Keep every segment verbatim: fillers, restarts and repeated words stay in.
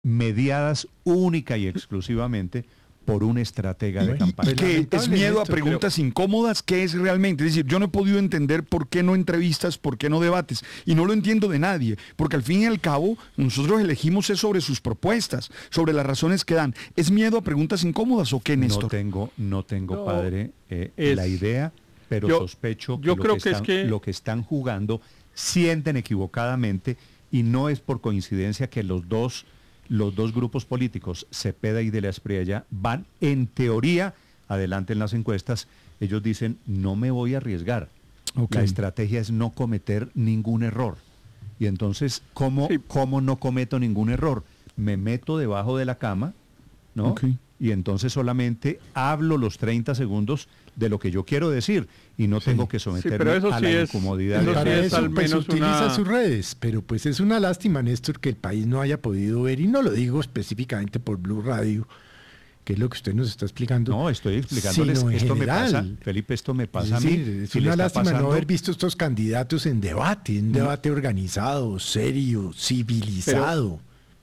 mediadas única y exclusivamente por un estratega de campaña. ¿Qué es miedo a preguntas incómodas? ¿Qué es realmente? Es decir, yo no he podido entender por qué no entrevistas, por qué no debates, y no lo entiendo de nadie, porque al fin y al cabo nosotros elegimos es sobre sus propuestas, sobre las razones que dan. ¿Es miedo a preguntas incómodas o qué, Néstor? No tengo, no tengo, No, padre, eh, es- la idea, pero yo- sospecho que, yo lo, creo que que es están, que- lo que están jugando sienten equivocadamente, y no es por coincidencia que los dos los dos grupos políticos, Cepeda y de la Espriella, van en teoría adelante en las encuestas. Ellos dicen, no me voy a arriesgar. Ok. La estrategia es no cometer ningún error. Y entonces, ¿cómo, Sí. ¿cómo no cometo ningún error? Me meto debajo de la cama, ¿no? Ok. Y entonces solamente hablo los treinta segundos de lo que yo quiero decir y no tengo que someterme pero eso a sí la es- incomodidad. eso de sí Para es eso al pues menos utiliza una- sus redes, pero pues es una lástima, Néstor, que el país no haya podido ver, y no lo digo específicamente por Blue Radio, que es lo que usted nos está explicando. No, estoy explicándoles, sino en esto me general. pasa, Felipe, esto me pasa Es a mí. decir, es Si le una está lástima pasando- no haber visto estos candidatos en debate, un debate organizado, serio, civilizado.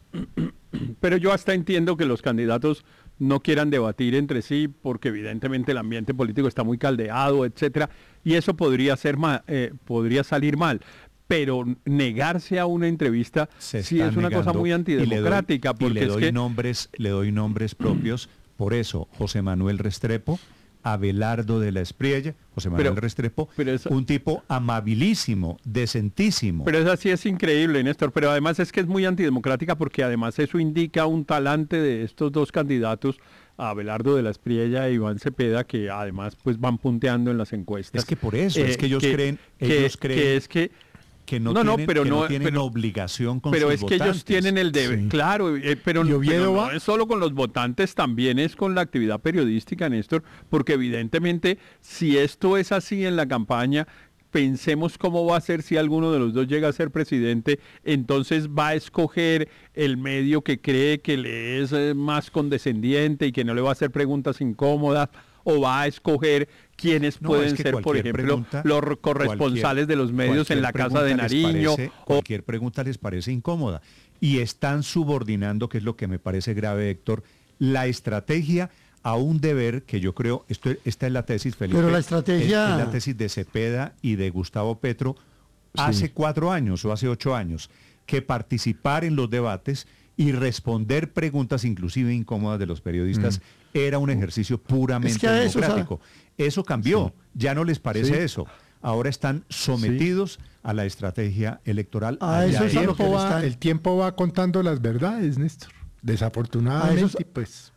Pero yo hasta entiendo que los candidatos no quieran debatir entre sí porque evidentemente el ambiente político está muy caldeado, etcétera, y eso podría ser ma- eh, podría salir mal. Pero negarse a una entrevista se sí está es una cosa negando, muy y le doy- antidemocrática, y porque le es doy que nombres, le doy nombres propios. Por eso, José Manuel Restrepo, Abelardo de la Espriella, José Manuel Pero- Restrepo, pero eso- un tipo amabilísimo, decentísimo. Pero eso sí es increíble, Néstor, pero además es que es muy antidemocrática porque además eso indica un talante de estos dos candidatos, Abelardo de la Espriella e Iván Cepeda, que además pues van punteando en las encuestas. Es que por eso, es que ellos creen- que- ellos creen que es que que no, no, no, tienen, pero que no no- tienen pero- obligación con pero sus es que ellos votantes. tienen el deber, Sí. claro, eh, pero, ¿Y Oviedo pero no va? es solo con los votantes, también es con la actividad periodística, Néstor, porque evidentemente si esto es así en la campaña, pensemos cómo va a ser si alguno de los dos llega a ser presidente, entonces va a escoger el medio que cree que le es eh, más condescendiente y que no le va a hacer preguntas incómodas, o va a escoger quienes No, pueden es que ser, por cualquier ejemplo, pregunta- los r- corresponsales cualquier- de los medios en cualquier la Casa de pregunta les Nariño. parece- o- cualquier pregunta les parece incómoda. Y están subordinando, que es lo que me parece grave, Héctor, la estrategia a un deber que yo creo, esto, esta es la tesis, Felipe. Pero la estrategia- Es, es la tesis de Cepeda y de Gustavo Petro hace cuatro años o hace ocho años, que participar en los debates y responder preguntas inclusive incómodas de los periodistas era un ejercicio puramente Es que a eso, democrático. Eso cambió, ya no les parece Sí. eso. Ahora están sometidos a la estrategia electoral. A allá eso el, es a lo ellos. que tiempo le va, están- el tiempo va contando las verdades, Néstor. Desafortunadamente, A eso es- pues.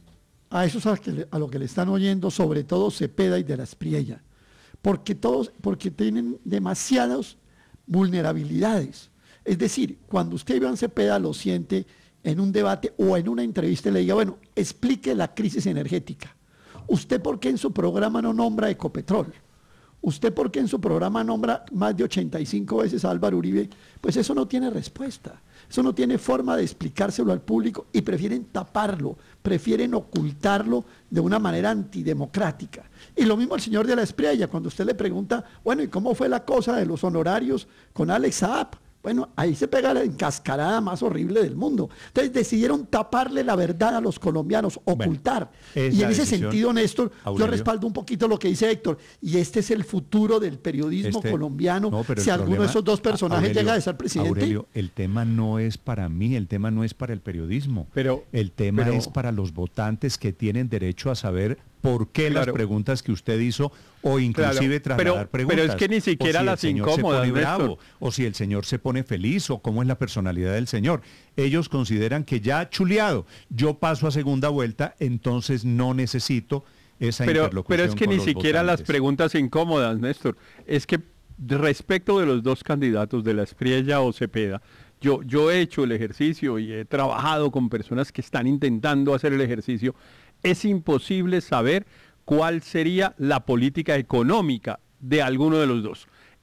A eso es a, que le- a lo que le están oyendo, sobre todo Cepeda y de la Espriella, porque todos, porque tienen demasiadas vulnerabilidades. Es decir, cuando usted Iván Cepeda lo siente en un debate o en una entrevista y le diga, bueno, explique la crisis energética. ¿Usted por qué en su programa no nombra Ecopetrol? ¿Usted por qué en su programa nombra más de ochenta y cinco veces a Álvaro Uribe? Pues eso no tiene respuesta, eso no tiene forma de explicárselo al público y prefieren taparlo, prefieren ocultarlo de una manera antidemocrática. Y lo mismo el señor de la Espriella, cuando usted le pregunta, bueno, ¿y cómo fue la cosa de los honorarios con Alex Saab? Bueno, ahí se pega la encascarada más horrible del mundo. Entonces decidieron taparle la verdad a los colombianos, ocultar. es Y la en ese decisión, sentido, Néstor, yo Aurelio. respaldo un poquito lo que dice Héctor. Y este es el futuro del periodismo Este- colombiano. no, pero Si el alguno problema- de esos dos personajes Aurelio, llega a ser presidente. Aurelio, el tema no es para mí, el tema no es para el periodismo. Pero- el tema pero- es para los votantes que tienen derecho a saber por qué las Claro. preguntas que usted hizo o inclusive Claro, trasladar pero- preguntas. pero es que ni o siquiera si el las señor incómodas, se pone Néstor. bravo, o si el señor se pone feliz, o cómo es la personalidad del señor. Ellos consideran que ya chuleado, yo paso a segunda vuelta, entonces no necesito esa pero, interlocución pero es que con ni los siquiera las votantes. preguntas incómodas, Néstor. Es que de- respecto de los dos candidatos, de la Espriella o Cepeda, yo, yo he hecho el ejercicio y he trabajado con personas que están intentando hacer el ejercicio. Es imposible saber cuál sería la política económica de alguno de los dos.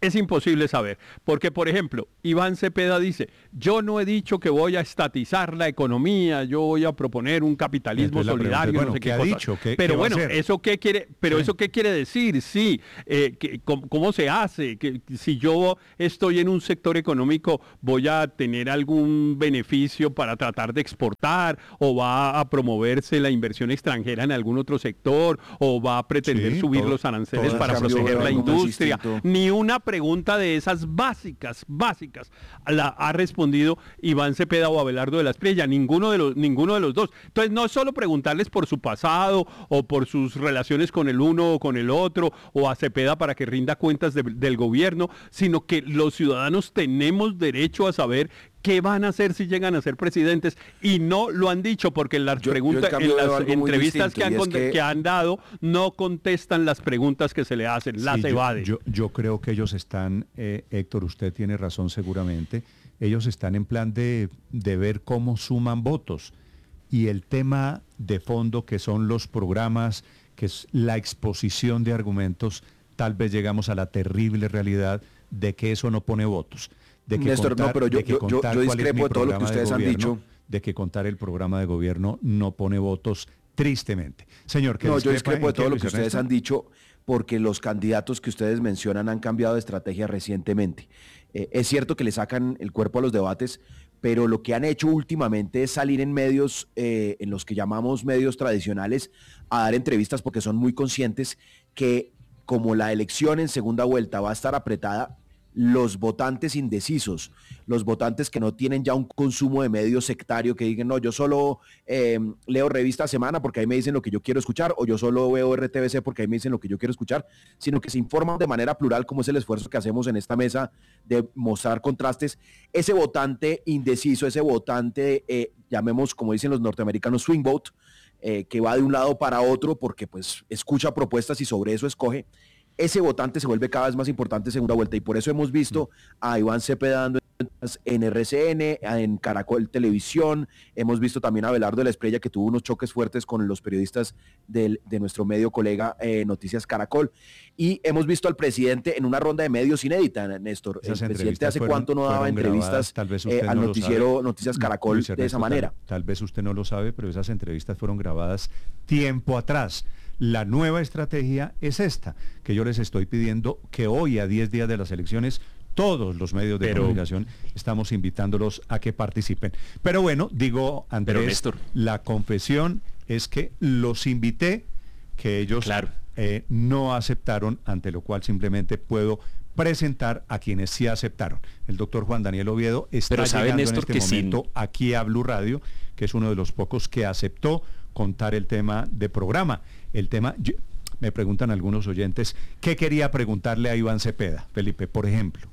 es imposible saber. Porque, por ejemplo, Iván Cepeda dice, yo no he dicho que voy a estatizar la economía, yo voy a proponer un capitalismo Entonces, solidario, pregunta, bueno, no sé ¿qué qué ha cosas. dicho? ¿Qué- Pero qué va a bueno, hacer? ¿eso qué quiere, pero Sí. eso qué quiere decir? Sí, eh, que- ¿cómo, cómo se hace? Que, si yo estoy en un sector económico, voy a tener algún beneficio para tratar de exportar, o va a promoverse la inversión extranjera en algún otro sector, o va a pretender Sí, subir todo- los aranceles todo para es proteger cambio la de industria. distinto. Ni una pregunta de esas básicas, básicas, la ha respondido Iván Cepeda o Abelardo de la Espriella, ninguno de los, ninguno de los dos. Entonces, no es solo preguntarles por su pasado o por sus relaciones con el uno o con el otro, o a Cepeda para que rinda cuentas de- del gobierno, sino que los ciudadanos tenemos derecho a saber qué van a hacer si llegan a ser presidentes, y no lo han dicho porque en las Yo- yo, en preguntas, cambio, en veo las algo muy entrevistas que distinto, han, y es con- que- que han dado, no contestan las preguntas que se le hacen, las Sí, yo- evaden. Yo, yo creo que ellos están, eh, Héctor, usted tiene razón seguramente, ellos están en plan de, de ver cómo suman votos. Y el tema de fondo, que son los programas, que es la exposición de argumentos, tal vez llegamos a la terrible realidad de que eso no pone votos. De que Néstor, no, pero yo- de que yo- yo- contar yo cuál es discrepo mi de todo lo que programa de ustedes han gobierno, dicho. de que contar el programa de gobierno no pone votos, tristemente. Señor, ¿qué No, yo discrepa discrepo de en qué, todo lo Luis que ustedes Ernesto? han dicho, porque los candidatos que ustedes mencionan han cambiado de estrategia recientemente. Eh, es cierto que le sacan el cuerpo a los debates, pero lo que han hecho últimamente es salir en medios, eh, en los que llamamos medios tradicionales, a dar entrevistas, porque son muy conscientes que como la elección en segunda vuelta va a estar apretada, los votantes indecisos, los votantes que no tienen ya un consumo de medios sectario, que digan, no, yo solo eh, leo revista Semana porque ahí me dicen lo que yo quiero escuchar, o yo solo veo R T B C porque ahí me dicen lo que yo quiero escuchar, sino que se informan de manera plural, como es el esfuerzo que hacemos en esta mesa de mostrar contrastes. Ese votante indeciso, ese votante, eh, llamemos, como dicen los norteamericanos, swing vote, eh, que va de un lado para otro porque pues escucha propuestas y sobre eso escoge, ese votante se vuelve cada vez más importante en segunda vuelta, y por eso hemos visto a Iván Cepeda dando en R C N, en Caracol Televisión, hemos visto también a Abelardo de la Espriella, que tuvo unos choques fuertes con los periodistas del, de nuestro medio colega eh, Noticias Caracol, y hemos visto al presidente en una ronda de medios inédita, Néstor. Esas El presidente entrevistas hace fueron- cuánto no daba fueron entrevistas grabadas, tal vez usted eh, al no lo noticiero sabe. Noticias No, Caracol Luis de Ernesto, esa manera. Tal, tal vez usted no lo sabe, pero esas entrevistas fueron grabadas tiempo atrás. La nueva estrategia es esta, que yo les estoy pidiendo que hoy, a diez días de las elecciones, todos los medios de Pero- comunicación estamos invitándolos a que participen. Pero bueno, digo, Andrés, Pero, Néstor. la confesión es que los invité, que ellos Claro. eh, no aceptaron, ante lo cual simplemente puedo presentar a quienes sí aceptaron. El doctor Juan Daniel Oviedo está Pero sabe, llegando Néstor, en este que sin- momento aquí a Blue Radio, que es uno de los pocos que aceptó contar el tema de programa. El tema, yo- me preguntan algunos oyentes, ¿qué quería preguntarle a Iván Cepeda, Felipe, por ejemplo?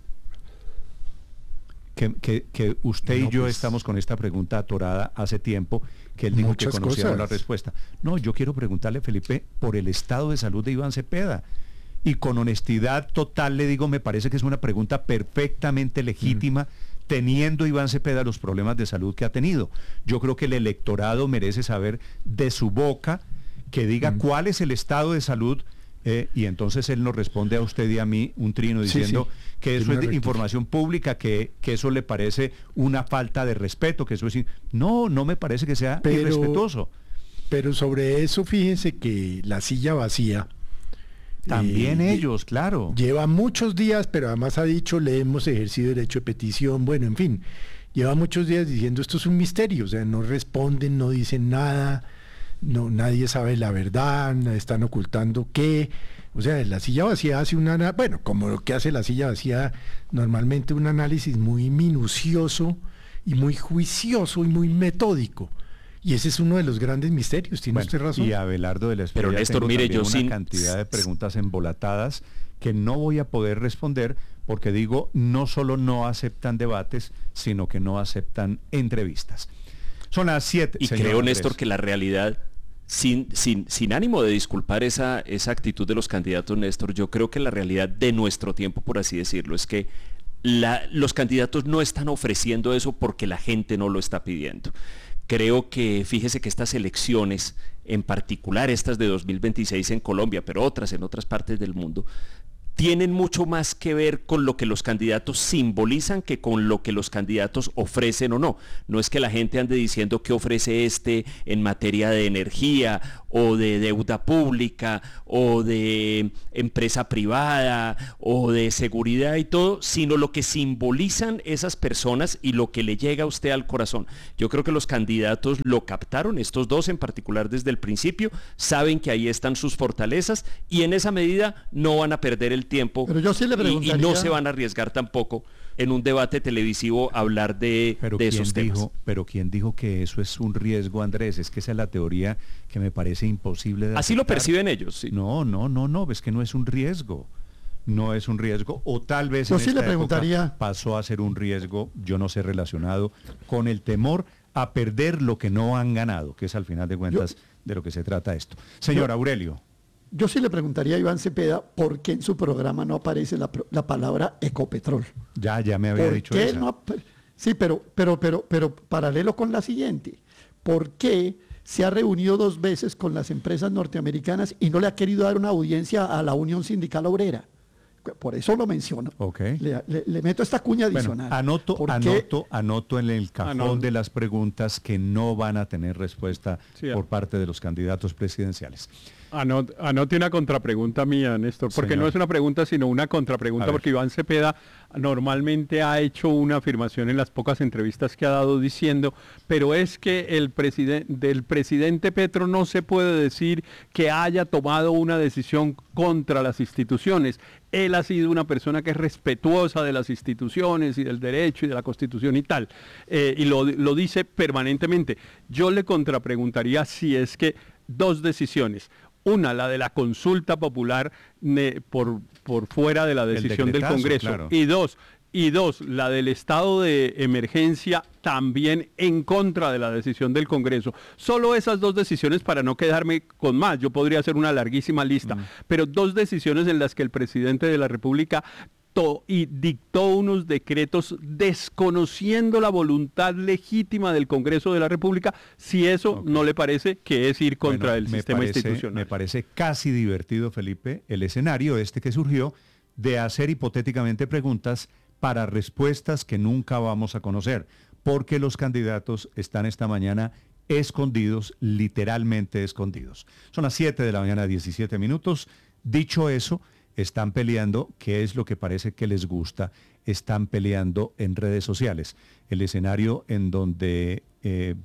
Que, que- que usted No, y yo pues, estamos con esta pregunta atorada hace tiempo, que él dijo que muchas conocíamos la cosas. respuesta. No, yo quiero preguntarle, Felipe, por el estado de salud de Iván Cepeda. Y con honestidad total le digo, me parece que es una pregunta perfectamente legítima, teniendo Iván Cepeda los problemas de salud que ha tenido. Yo creo que el electorado merece saber de su boca que diga cuál es el estado de salud, eh, y entonces él nos responde a usted y a mí un trino Sí, diciendo sí. que Tiene eso una es de rectitud. información pública, que, que eso le parece una falta de respeto, que eso es... in- No, no me parece que sea Pero- irrespetuoso. Pero sobre eso, fíjense que la silla vacía. También eh, ellos, claro. Lleva muchos días, pero además ha dicho, le hemos ejercido derecho de petición, bueno, en fin, lleva muchos días diciendo esto es un misterio, o sea, no responden, no dicen nada, no, nadie sabe la verdad, están ocultando qué, o sea, la silla vacía hace un ana- bueno, como lo que hace la silla vacía, normalmente un análisis muy minucioso y muy juicioso y muy metódico. Y ese es uno de los grandes misterios, tiene Bueno, usted razón. y Abelardo de la Espriella, Pero, Néstor, tengo mire, también yo una sin- cantidad de preguntas embolatadas que no voy a poder responder porque digo, no solo no aceptan debates, sino que no aceptan entrevistas. Son las siete. Y señor creo, Andrés. Néstor, que la realidad, sin, sin, sin ánimo de disculpar esa, esa actitud de los candidatos, Néstor, yo creo que la realidad de nuestro tiempo, por así decirlo, es que la- los candidatos no están ofreciendo eso porque la gente no lo está pidiendo. Creo que, fíjese que estas elecciones, en particular estas de dos mil veintiséis en Colombia, pero otras en otras partes del mundo, tienen mucho más que ver con lo que los candidatos simbolizan que con lo que los candidatos ofrecen o no. No es que la gente ande diciendo qué ofrece este en materia de energía o de deuda pública o de empresa privada o de seguridad y todo, sino lo que simbolizan esas personas y lo que le llega a usted al corazón. Yo creo que los candidatos lo captaron, estos dos en particular desde el principio, saben que ahí están sus fortalezas y en esa medida no van a perder el tiempo. Pero yo sí le preguntaría... y, y no se van a arriesgar tampoco en un debate televisivo a hablar de, pero de ¿quién esos dijo, temas. Pero ¿quién dijo que eso es un riesgo, Andrés? Es que esa es la teoría que me parece imposible de Así lo aceptar. perciben ellos. Sí. No, no, no, no, es que no es un riesgo. No es un riesgo, o tal vez Yo en sí esta le preguntaría... época pasó a ser un riesgo, yo no sé, relacionado con el temor a perder lo que no han ganado, que es al final de cuentas Yo, de lo que se trata esto. Señor yo, Aurelio. Yo sí le preguntaría a Iván Cepeda por qué en su programa no aparece la, la palabra Ecopetrol. Ya, ya me había ¿Por dicho qué esa. no ap- sí, pero, pero, pero, pero paralelo con la siguiente. ¿Por qué se ha reunido dos veces con las empresas norteamericanas y no le ha querido dar una audiencia a la Unión Sindical Obrera? Por eso lo menciono. Okay. Le, le, le meto esta cuña adicional. Bueno, anoto, ¿Por qué? anoto, anoto en el cajón Ah, no. de las preguntas que no van a tener respuesta Sí, por ah. parte de los candidatos presidenciales. Anot, anote una contrapregunta mía, Néstor, porque Señor. no es una pregunta, sino una contrapregunta, A ver. porque Iván Cepeda normalmente ha hecho una afirmación en las pocas entrevistas que ha dado diciendo, pero es que el presidente del presidente Petro no se puede decir que haya tomado una decisión contra las instituciones. Él ha sido una persona que es respetuosa de las instituciones y del derecho y de la Constitución y tal, eh, y lo, lo dice permanentemente. Yo le contrapreguntaría si es que dos decisiones. Una, la de la consulta popular ne, por, por fuera de la decisión del decretazo, Congreso. claro. Y dos, y dos, la del estado de emergencia también en contra de la decisión del Congreso. Solo esas dos decisiones para no quedarme con más. Yo podría hacer una larguísima lista, mm. pero dos decisiones en las que el presidente de la República y dictó unos decretos desconociendo la voluntad legítima del Congreso de la República, si eso okay. no le parece que es ir contra bueno, el sistema parece, institucional. Me parece casi divertido, Felipe, el escenario este que surgió de hacer hipotéticamente preguntas para respuestas que nunca vamos a conocer, porque los candidatos están esta mañana escondidos, literalmente escondidos. Son las siete de la mañana, diecisiete minutos. Dicho eso, están peleando, ¿qué es lo que parece que les gusta? Están peleando en redes sociales. El escenario en donde eh,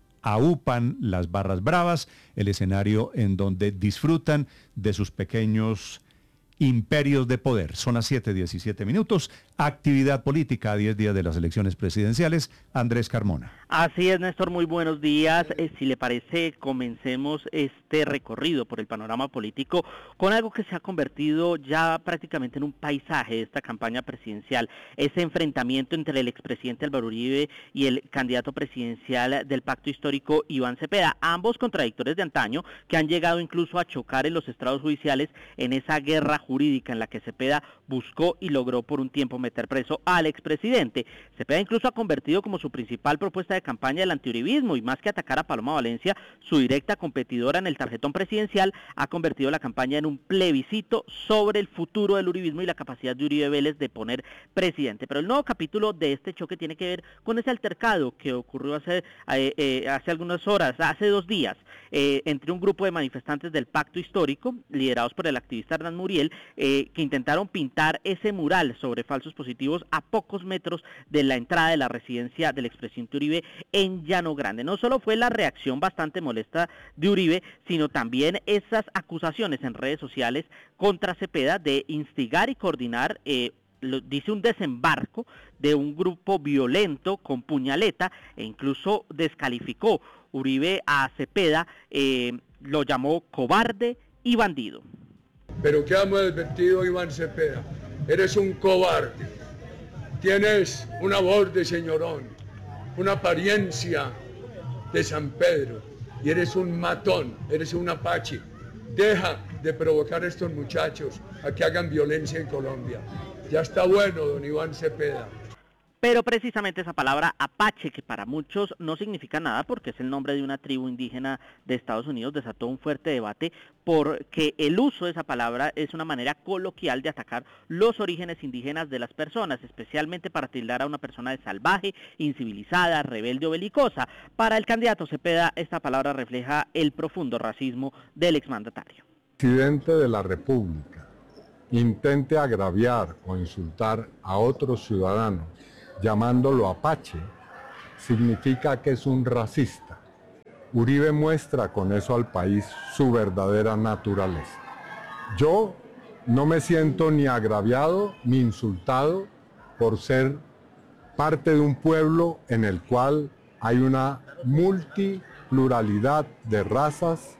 aupan las barras bravas, el escenario en donde disfrutan de sus pequeños imperios de poder. Son las siete, diecisiete minutos. Actividad política a diez días de las elecciones presidenciales. Andrés Carmona. Así es, Néstor, muy buenos días. Eh, si le parece, comencemos este recorrido por el panorama político con algo que se ha convertido ya prácticamente en un paisaje de esta campaña presidencial. Ese enfrentamiento entre el expresidente Álvaro Uribe y el candidato presidencial del Pacto Histórico, Iván Cepeda. Ambos contradictores de antaño que han llegado incluso a chocar en los estrados judiciales en esa guerra jurídica en la que Cepeda buscó y logró por un tiempo meter preso al expresidente. Cepeda incluso ha convertido como su principal propuesta de campaña el antiuribismo, y más que atacar a Paloma Valencia, su directa competidora en el tarjetón presidencial, ha convertido la campaña en un plebiscito sobre el futuro del uribismo y la capacidad de Uribe Vélez de poner presidente. Pero el nuevo capítulo de este choque tiene que ver con ese altercado que ocurrió hace, eh, eh, hace algunas horas, hace dos días, eh, entre un grupo de manifestantes del Pacto Histórico, liderados por el activista Hernán Muriel, eh, que intentaron pintar ese mural sobre falsos positivos a pocos metros de la entrada de la residencia del expresidente Uribe en Llano Grande. No solo fue la reacción bastante molesta de Uribe, sino también esas acusaciones en redes sociales contra Cepeda de instigar y coordinar, eh, lo, dice un desembarco de un grupo violento con puñaleta, e incluso descalificó Uribe a Cepeda, eh, lo llamó cobarde y bandido. Pero quedamos advertido, Iván Cepeda, eres un cobarde, tienes una voz de señorón, una apariencia de San Pedro, y eres un matón, eres un apache. Deja de provocar a estos muchachos a que hagan violencia en Colombia. Ya está bueno, don Iván Cepeda. Pero precisamente esa palabra apache, que para muchos no significa nada porque es el nombre de una tribu indígena de Estados Unidos, desató un fuerte debate porque el uso de esa palabra es una manera coloquial de atacar los orígenes indígenas de las personas, especialmente para tildar a una persona de salvaje, incivilizada, rebelde o belicosa. Para el candidato Cepeda, esta palabra refleja el profundo racismo del exmandatario. Presidente de la República intente agraviar o insultar a otros ciudadanos llamándolo apache, significa que es un racista. Uribe muestra con eso al país su verdadera naturaleza. Yo no me siento ni agraviado ni insultado por ser parte de un pueblo en el cual hay una multipluralidad de razas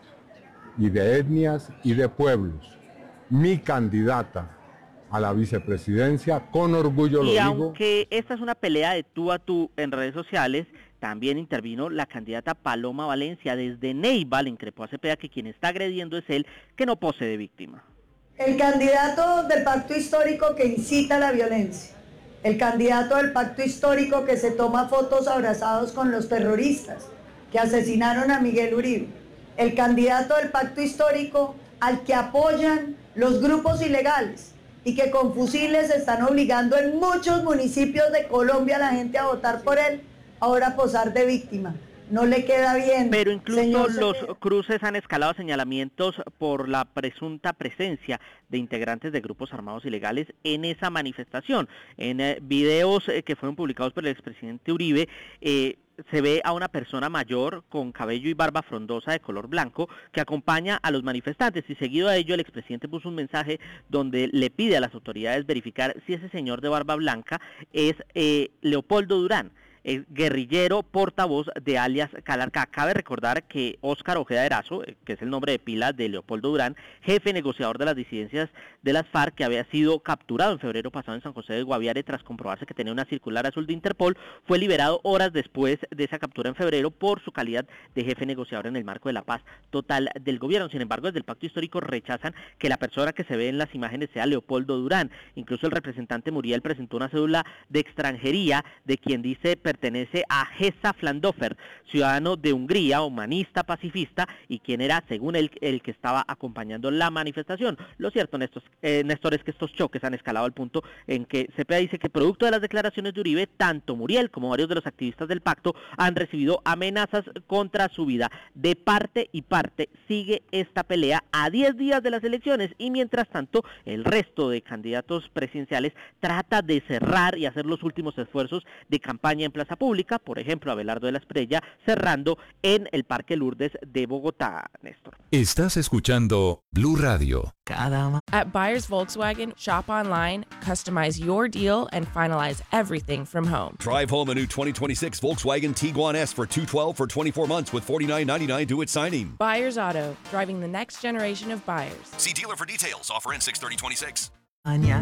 y de etnias y de pueblos. Mi candidata a la vicepresidencia, con orgullo lo y digo. Aunque esta es una pelea de tú a tú en redes sociales, también intervino la candidata Paloma Valencia. Desde Neiva le increpó a Cepeda que quien está agrediendo es él, que no pose de víctima. El candidato del pacto histórico que incita a la violencia, el candidato del pacto histórico que se toma fotos abrazados con los terroristas que asesinaron a Miguel Uribe, el candidato del pacto histórico al que apoyan los grupos ilegales y que con fusiles están obligando en muchos municipios de Colombia a la gente a votar por él, ahora posar de víctima. No le queda bien. Pero incluso señor los Cepeda. cruces han escalado señalamientos por la presunta presencia de integrantes de grupos armados ilegales en esa manifestación. En eh, videos eh, que fueron publicados por el expresidente Uribe, eh, se ve a una persona mayor con cabello y barba frondosa de color blanco que acompaña a los manifestantes, y seguido a ello el expresidente puso un mensaje donde le pide a las autoridades verificar si ese señor de barba blanca es eh, Leopoldo Durán, el guerrillero portavoz de alias Calarcá. Cabe recordar que Óscar Ojeda Erazo, que es el nombre de pila de Leopoldo Durán, jefe negociador de las disidencias de las FARC, que había sido capturado en febrero pasado en San José del Guaviare tras comprobarse que tenía una circular azul de Interpol, fue liberado horas después de esa captura en febrero por su calidad de jefe negociador en el marco de la paz total del gobierno. Sin embargo, desde el Pacto Histórico rechazan que la persona que se ve en las imágenes sea Leopoldo Durán. Incluso el representante Muriel presentó una cédula de extranjería de quien dice pertenece a Geza Flandofer, ciudadano de Hungría, humanista, pacifista, y quien era, según él, el que estaba acompañando la manifestación. Lo cierto, Néstor, eh, Néstor, es que estos choques han escalado al punto en que Cepeda dice que producto de las declaraciones de Uribe, tanto Muriel como varios de los activistas del pacto han recibido amenazas contra su vida. De parte y parte sigue esta pelea a diez días de las elecciones, y mientras tanto el resto de candidatos presidenciales trata de cerrar y hacer los últimos esfuerzos de campaña en plaza pública. Por ejemplo, Abelardo de la Espriella cerrando en el Parque Lourdes de Bogotá, Néstor. Estás escuchando Blue Radio. At Buyers Volkswagen, shop online, customize your deal, and finalize everything from home. Drive home a new twenty twenty-six Volkswagen Tiguan S for two hundred twelve for twenty-four months with forty-nine ninety-nine due at signing. Buyers Auto, driving the next generation of buyers. See dealer for details. Offer in six thirty twenty-six. Anya.